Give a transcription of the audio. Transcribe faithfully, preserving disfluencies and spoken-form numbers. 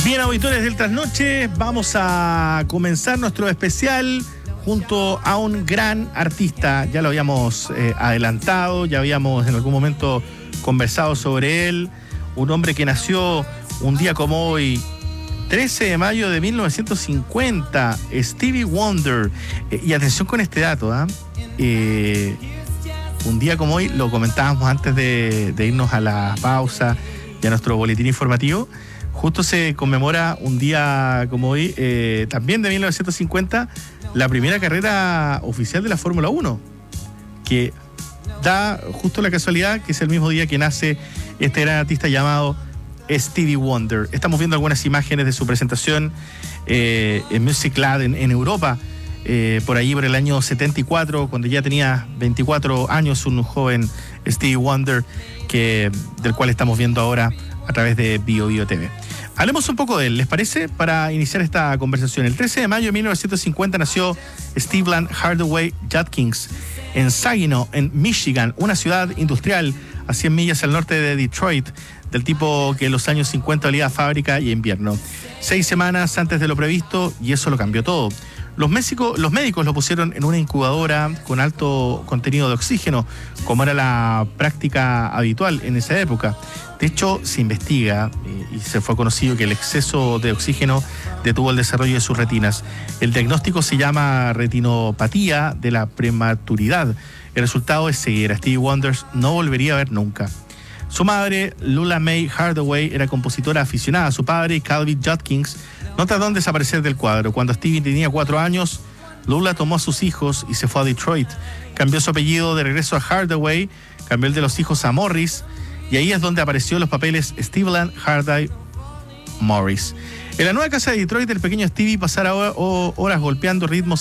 Bien, auditores del Trasnoche, vamos a comenzar nuestro especial junto a un gran artista. Ya lo habíamos eh, adelantado, ya habíamos en algún momento conversado sobre él. Un hombre que nació un día como hoy, trece de mayo de mil novecientos cincuenta, Stevie Wonder. Eh, y atención con este dato, ¿eh? Eh, un día como hoy, lo comentábamos antes de, de irnos a la pausa y a nuestro boletín informativo. Justo se conmemora un día como hoy, eh, también de mil novecientos cincuenta, la primera carrera oficial de la Fórmula uno, que da justo la casualidad que es el mismo día que nace este gran artista llamado Stevie Wonder. Estamos viendo algunas imágenes de su presentación eh, en Music Lab en, en Europa, eh, por allí por el año setenta y cuatro, cuando ya tenía veinticuatro años, un joven Stevie Wonder, que, del cual estamos viendo ahora a través de Bio Bio T V. Hablemos un poco de él, ¿les parece? Para iniciar esta conversación. El trece de mayo de mil novecientos cincuenta nació Stephen Hardaway Judkins en Saginaw, en Michigan, una ciudad industrial a cien millas al norte de Detroit, del tipo que en los años cincuenta olía a fábrica y invierno. Seis semanas antes de lo previsto, y eso lo cambió todo. Los, méxico, los médicos lo pusieron en una incubadora con alto contenido de oxígeno, como era la práctica habitual en esa época. De hecho, se investiga eh, y se fue conocido que el exceso de oxígeno detuvo el desarrollo de sus retinas. El diagnóstico se llama retinopatía de la prematuridad. El resultado es ceguera. Stevie Wonder no volvería a ver nunca. Su madre, Lula Mae Hardaway, era compositora aficionada. Su padre, Calvin Judkins, no tardó en desaparecer del cuadro. Cuando Stevie tenía cuatro años, Lula tomó a sus hijos y se fue a Detroit. Cambió su apellido de regreso a Hardaway, cambió el de los hijos a Morris, y ahí es donde apareció en los papeles Stephen Hardaway Morris. En la nueva casa de Detroit, el pequeño Stevie pasará horas golpeando ritmos